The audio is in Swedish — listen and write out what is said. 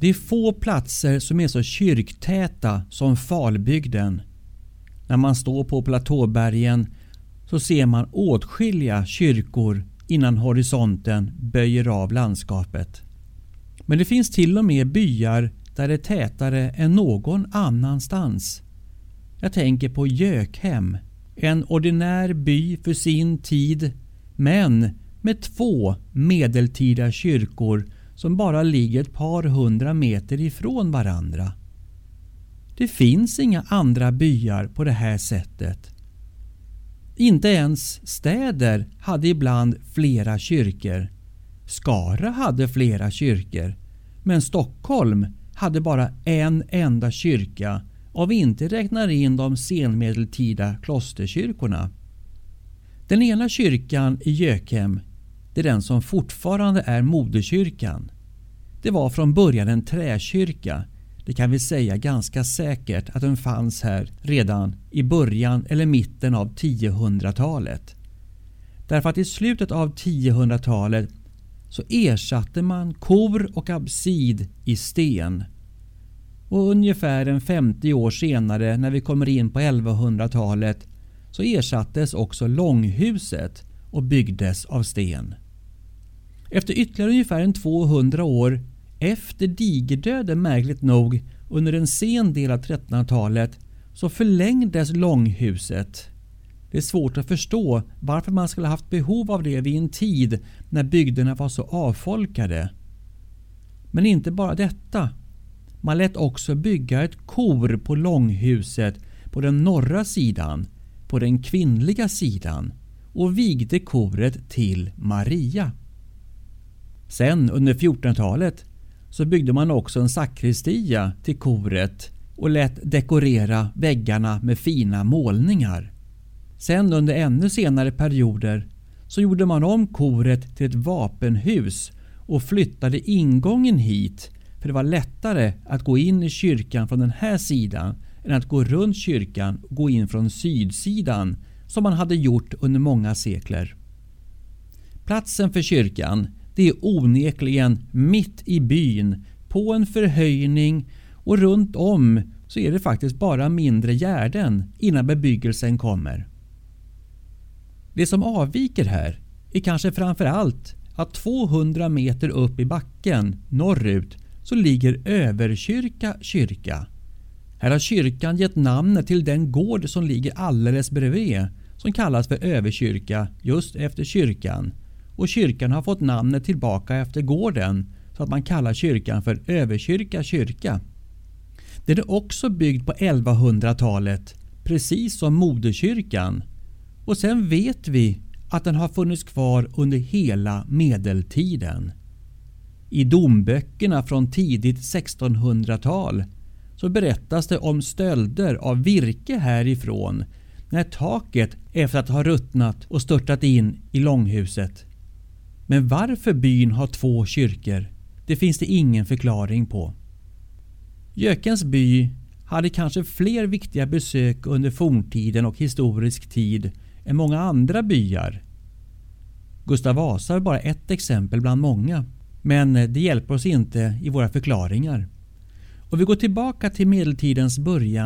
Det är få platser som är så kyrktäta som Falbygden. När man står på platåbergen så ser man åtskilliga kyrkor innan horisonten böjer av landskapet. Men det finns till och med byar där det är tätare än någon annanstans. Jag tänker på Gökhem, en ordinär by för sin tid, men med 2 medeltida kyrkor som bara ligger ett par 100 meter ifrån varandra. Det finns inga andra byar på det här sättet. Inte ens städer hade ibland flera kyrkor. Skara hade flera kyrkor, men Stockholm hade bara en enda kyrka, om vi inte räknar in de senmedeltida klosterkyrkorna. Den ena kyrkan i Gökhem, det är den som fortfarande är moderkyrkan. Det var från början en träkyrka. Det kan vi säga ganska säkert att den fanns här redan i början eller mitten av 1000-talet. Därför att i slutet av 1000-talet så ersatte man kor och absid i sten. Och ungefär en 50 år senare, när vi kommer in på 1100-talet, så ersattes också långhuset och byggdes av sten. Efter ytterligare ungefär en 200 år efter digerdöden, märkligt nog, under en sen del av 1300-talet så förlängdes långhuset. Det är svårt att förstå varför man skulle haft behov av det vid en tid när bygderna var så avfolkade. Men inte bara detta. Man lät också bygga ett kor på långhuset på den norra sidan, på den kvinnliga sidan, och vigde koret till Maria. Sen under 1400-talet så byggde man också en sakristia till koret och lät dekorera väggarna med fina målningar. Sen under ännu senare perioder så gjorde man om koret till ett vapenhus och flyttade ingången hit, för det var lättare att gå in i kyrkan från den här sidan än att gå runt kyrkan och gå in från sydsidan som man hade gjort under många sekler. Platsen för kyrkan, det är onekligen mitt i byn på en förhöjning, och runt om så är det faktiskt bara mindre gärden innan bebyggelsen kommer. Det som avviker här är kanske framför allt att 200 meter upp i backen norrut så ligger Överkyrka kyrka. Här har kyrkan gett namnet till den gård som ligger alldeles bredvid, som kallas för Överkyrka just efter kyrkan. Och kyrkan har fått namnet tillbaka efter gården, så att man kallar kyrkan för Överkyrka kyrka. Den är också byggd på 1100-talet, precis som moderkyrkan. Och sen vet vi att den har funnits kvar under hela medeltiden. I domböckerna från tidigt 1600-tal så berättas det om stölder av virke härifrån, när taket efter att ha ruttnat och störtat in i långhuset. Men varför byn har 2 kyrkor, det finns det ingen förklaring på. Gökens by hade kanske fler viktiga besök under forntiden och historisk tid än många andra byar. Gustav Vasa är bara ett exempel bland många, men det hjälper oss inte i våra förklaringar. Och vi går tillbaka till medeltidens början